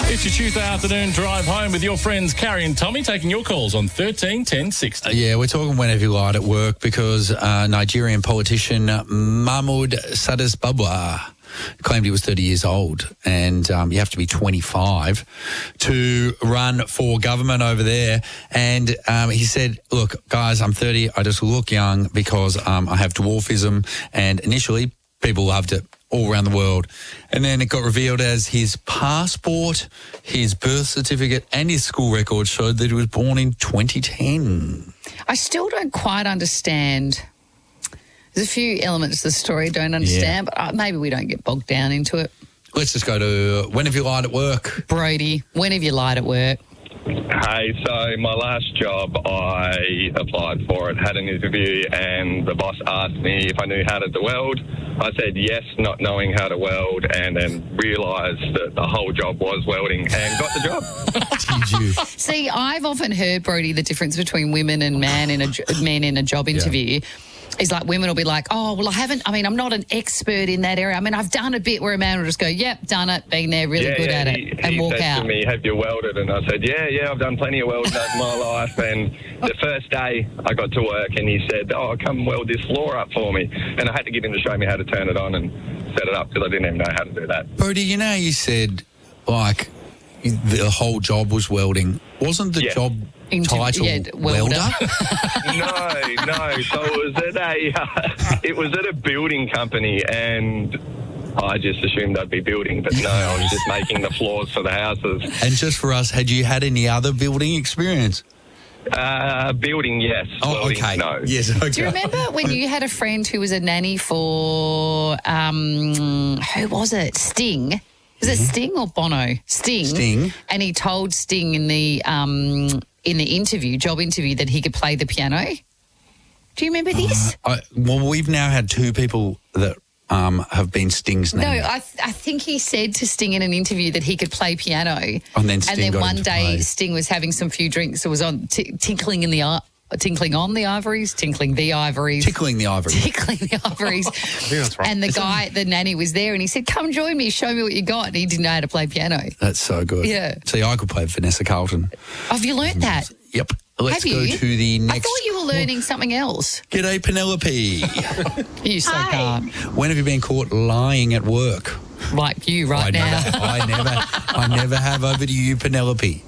It's your Tuesday afternoon drive home with your friends Carrie and Tommy, taking your calls on 13 10 60. Yeah, we're talking whenever you lied at work because Nigerian politician Mahmoud Sadis Babwa claimed he was 30 years old, and you have to be 25 to run for government over there. And he said, look, guys, I'm 30. I just look young because I have dwarfism. And initially, people loved it all around the world. And then it got revealed as his passport, his birth certificate and his school record showed that he was born in 2010. I still don't quite understand. There's a few elements to the story I don't understand, but maybe we don't get bogged down into it. Let's just go to when have you lied at work? Brody, when have you lied at work? Hey, so my last job, I applied for it, had an interview, and the boss asked me if I knew how to weld. I said yes, not knowing how to weld, and then realised that the whole job was welding and got the job. Did you? See, I've often heard, Brody, the difference between women and men in a job interview. Is like women will be like, oh, well, I'm not an expert in that area. I mean, I've done a bit, where a man will just go, yep, done it, been there, really good at it, and walk out. He said to me, have you welded? And I said, yeah, I've done plenty of welding over my life. And the first day I got to work and he said, oh, come weld this floor up for me. And I had to get him to show me how to turn it on and set it up because I didn't even know how to do that. Brody, you know, you said, like, the whole job was welding. Wasn't the job title welder? No. So it was at a building company, and I just assumed I'd be building, but no, I was just making the floors for the houses. And just for us, had you had any other building experience? Building, yes. Oh, Welding, okay. no. Yes, okay. Do you remember when you had a friend who was a nanny for, who was it? Sting. Was it Sting or Bono? Sting. And he told Sting in the job interview, that he could play the piano. Do you remember this? Well, we've now had two people that have been Sting's name. No, I think he said to Sting in an interview that he could play piano. And then Sting got one him to day play. Sting was having some few drinks. It was on tinkling on the ivories. Tickling the ivory. Tickling the ivories. I think that's right. And the nanny was there, and he said, come join me, show me what you got. And he didn't know how to play piano. That's so good. Yeah. See, I could play Vanessa Carlton. Have you learnt that? Yep. Let's Have go you? to the next. I thought you were learning something else. G'day, Penelope. You so can't. When have you been caught lying at work? Like you right now. I never have. Over to you, Penelope.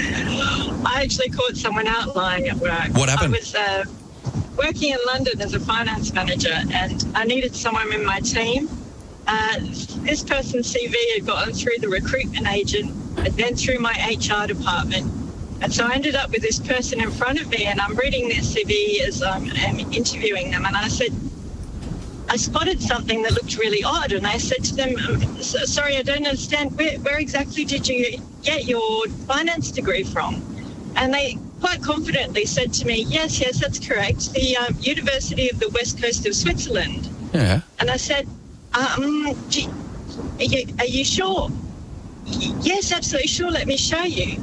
I actually caught someone out lying at work. What happened? I was working in London as a finance manager, and I needed someone in my team. This person's CV had gotten through the recruitment agent and then through my HR department. And so I ended up with this person in front of me, and I'm reading their CV as I'm interviewing them. And I said, I spotted something that looked really odd. And I said to them, sorry, I don't understand. Where exactly did you get your finance degree from? And they quite confidently said to me, yes, that's correct. The University of the West Coast of Switzerland. Yeah. And I said, are you sure? Yes, absolutely sure. Let me show you.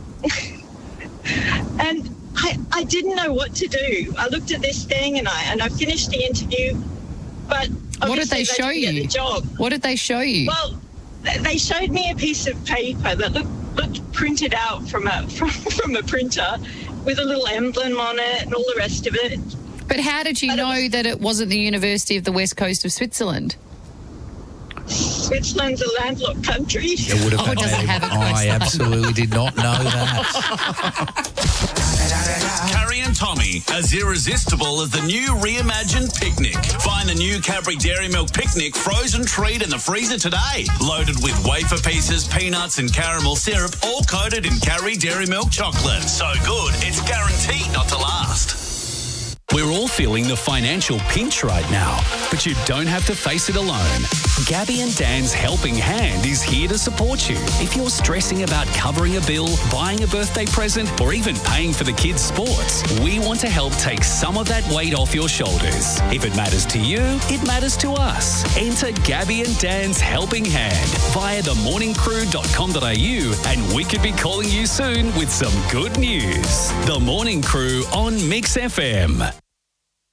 And I didn't know what to do. I looked at this thing and I finished the interview, but what did they show you? The job. What did they show you? Well, they showed me a piece of paper that looked printed out from a printer with a little emblem on it and all the rest of it. But how did you know that it wasn't the University of the West Coast of Switzerland? Switzerland's a landlocked country. It would have it doesn't have a coastline. I absolutely did not know that. Carrie and Tommy, as irresistible as the new reimagined picnic. Find the new Cadbury Dairy Milk Picnic frozen treat in the freezer today. Loaded with wafer pieces, peanuts and caramel syrup, all coated in Cadbury Dairy Milk chocolate. So good, it's guaranteed not to last. We're all feeling the financial pinch right now, but you don't have to face it alone. Gabby and Dan's Helping Hand is here to support you. If you're stressing about covering a bill, buying a birthday present, or even paying for the kids' sports, we want to help take some of that weight off your shoulders. If it matters to you, it matters to us. Enter Gabby and Dan's Helping Hand via themorningcrew.com.au, and we could be calling you soon with some good news. The Morning Crew on Mix FM.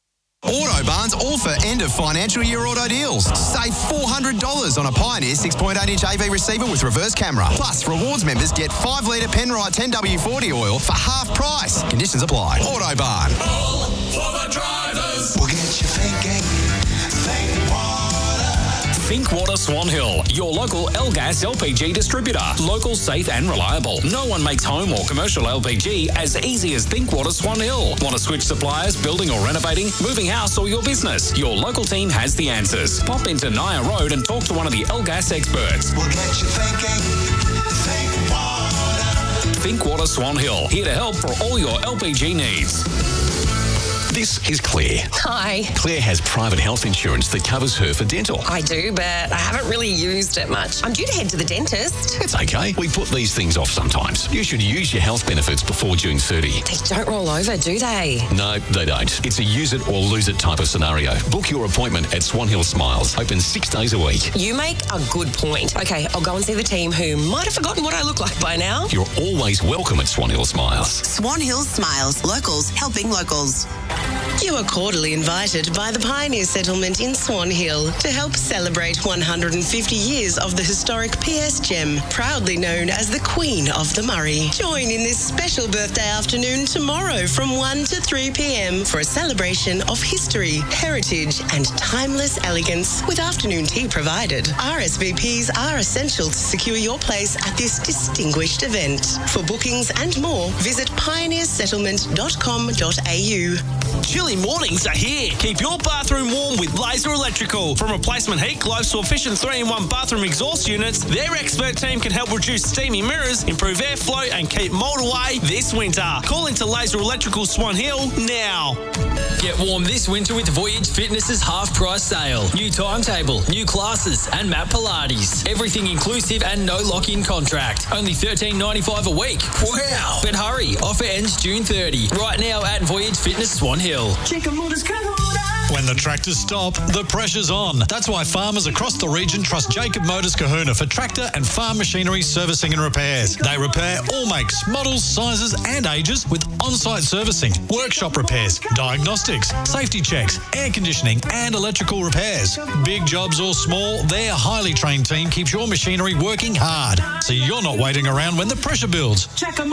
Autobarn's all for end of financial year auto deals. Save $400 on a Pioneer 6.8-inch AV receiver with reverse camera. Plus, rewards members get 5-litre Penrite 10W40 oil for half price. Conditions apply. Autobarn. All for the drivers. We'll get you thinking. Think water. Think Water Swan Hill, your local L-Gas LPG distributor. Local, safe and reliable. No one makes home or commercial LPG as easy as Think Water Swan Hill. Want to switch suppliers, building or renovating, moving house or your business? Your local team has the answers. Pop into Naya Road and talk to one of the L-Gas experts. We'll get you thinking. Think water. Think Water Swan Hill, here to help for all your LPG needs. This is Claire. Hi. Claire has private health insurance that covers her for dental. I do, but I haven't really used it much. I'm due to head to the dentist. It's okay. We put these things off sometimes. You should use your health benefits before June 30. They don't roll over, do they? No, they don't. It's a use it or lose it type of scenario. Book your appointment at Swan Hill Smiles. Open 6 days a week. You make a good point. Okay, I'll go and see the team who might have forgotten what I look like by now. You're always welcome at Swan Hill Smiles. Swan Hill Smiles. Locals helping locals. You are cordially invited by the Pioneer Settlement in Swan Hill to help celebrate 150 years of the historic PS Gem, proudly known as the Queen of the Murray. Join in this special birthday afternoon tomorrow from 1 to 3 p.m. for a celebration of history, heritage and timeless elegance with afternoon tea provided. RSVPs are essential to secure your place at this distinguished event. For bookings and more, visit pioneersettlement.com.au. Chilly mornings are here. Keep your bathroom warm with Laser Electrical. From replacement heat globes to efficient 3-in-1 bathroom exhaust units, their expert team can help reduce steamy mirrors, improve airflow and keep mold away this winter. Call into Laser Electrical Swan Hill now. Get warm this winter with Voyage Fitness's half-price sale. New timetable, new classes and Mat Pilates. Everything inclusive and no lock-in contract. Only $13.95 a week. Wow! But hurry, offer ends June 30. Right now at Voyage Fitness Swan Hill. When the tractors stop, the pressure's on. That's why farmers across the region trust Jacob Motors Kahuna for tractor and farm machinery servicing and repairs. They repair all makes, models, sizes and ages with on-site servicing, workshop repairs, diagnostics, safety checks, air conditioning and electrical repairs. Big jobs or small, their highly trained team keeps your machinery working hard, so you're not waiting around when the pressure builds.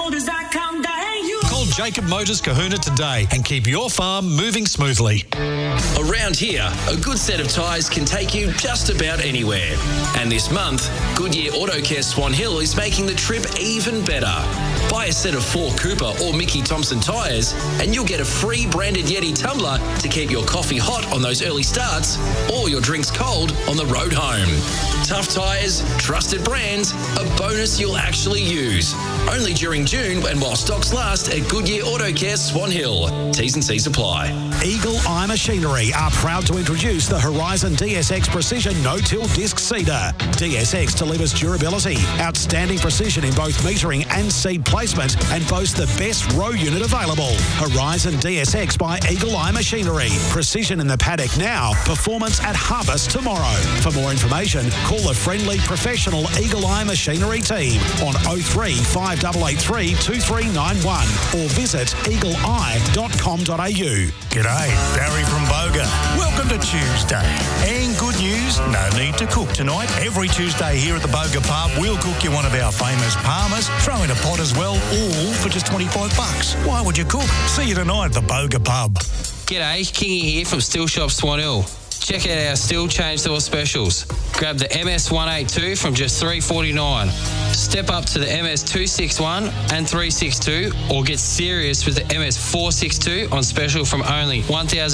Call Jacob Motors Kahuna today and keep your farm moving smoothly. Around here, a good set of tyres can take you just about anywhere. And this month, Goodyear Auto Care Swan Hill is making the trip even better. Buy a set of 4 Cooper or Mickey Thompson tyres and you'll get a free branded Yeti tumbler to keep your coffee hot on those early starts or your drinks cold on the road home. Tough tyres, trusted brands, a bonus you'll actually use. Only during June and while stocks last at Goodyear Auto Care Swan Hill. T's and C's apply. Eagle Eye Machinery are proud to introduce the Horizon DSX Precision No-Till Disc Seeder. DSX delivers durability, outstanding precision in both metering and seed placement, and boasts the best row unit available. Horizon DSX by Eagle Eye Machinery. Precision in the paddock now, performance at harvest tomorrow. For more information, call the friendly professional Eagle Eye Machinery team on 03 5883 2391 or visit eagleeye.com.au. G'day, Barry from Boga. Welcome to Tuesday. And good news, no need to cook tonight. Every Tuesday here at the Boga Pub, we'll cook you one of our famous palmers, throw in a pot as well, all for just $25. Why would you cook? See you tonight at the Boga Pub. G'day, Kingy here from Steel Shop Swan Hill. Check out our steel change door specials. Grab the MS182 from just $349. Step up to the MS261 and 362 or get serious with the MS462 on special from only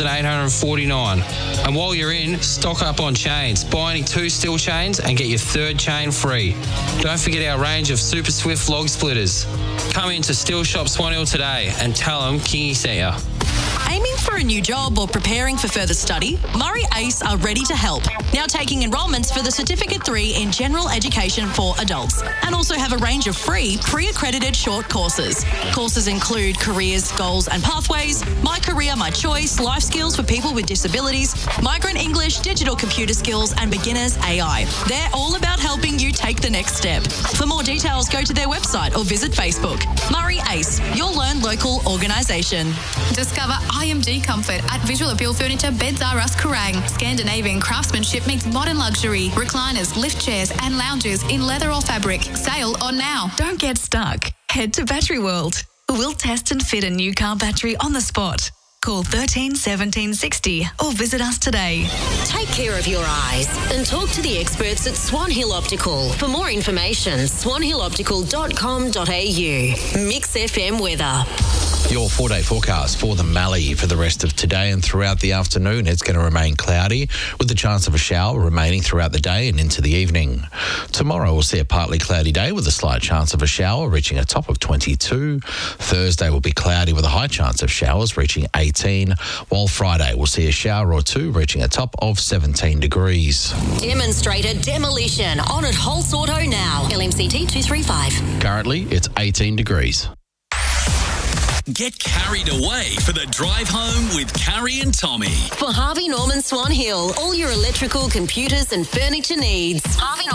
$1,849. And while you're in, stock up on chains. Buy only 2 steel chains and get your 3rd chain free. Don't forget our range of Super Swift log splitters. Come into Steel Shop Swan Hill today and tell them Kingy sent ya. Aiming for a new job or preparing for further study? Murray ACE are ready to help. Now taking enrolments for the Certificate 3 in General Education for adults, and also have a range of free pre-accredited short courses. Courses include Careers, Goals and Pathways, My Career, My Choice, Life Skills for people with disabilities, Migrant English, Digital Computer Skills and Beginners AI. They're all about helping you take the next step. For more details, go to their website or visit Facebook. Murray ACE, your Learn Local organisation. Discover IMG Comfort at Visual Appeal Furniture, Beds R Us, Kerrang. Scandinavian craftsmanship meets modern luxury. Recliners, lift chairs and lounges in leather or fabric. Sale on now. Don't get stuck. Head to Battery World. We'll test and fit a new car battery on the spot. Call 13 17 60 or visit us today. Take care of your eyes and talk to the experts at Swan Hill Optical. For more information, swanhilloptical.com.au. Mix FM weather. Your 4-day forecast for the Mallee for the rest of today and throughout the afternoon. It's going to remain cloudy with the chance of a shower remaining throughout the day and into the evening. Tomorrow we'll see a partly cloudy day with a slight chance of a shower reaching a top of 22. Thursday will be cloudy with a high chance of showers reaching 18, while Friday we'll see a shower or two reaching a top of 17 degrees. Demonstrator demolition on at Holtz Auto now. LMCT 235. Currently it's 18 degrees. Get carried away for the drive home with Carrie and Tommy. For Harvey Norman Swan Hill, all your electrical, computers and furniture needs. Harvey Norman.